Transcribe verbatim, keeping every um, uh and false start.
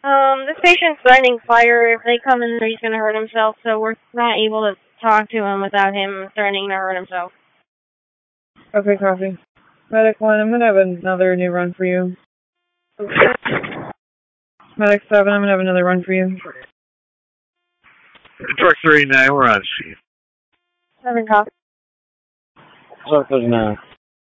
Um, this patient's threatening fire. If they come in, he's going to hurt himself, so we're not able to talk to him without him threatening to hurt himself. Okay, copy. Medic one, I'm going to have another new run for you. Okay. Medic seven, I'm going to have another run for you. Truck thirty-nine, we're on scene. Seven copy. Truck thirty-nine.